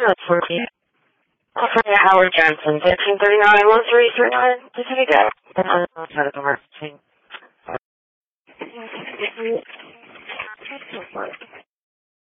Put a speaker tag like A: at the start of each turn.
A: That's 14. California Howard Johnson, 1339-1339. Just have you go. I'm outside of the market.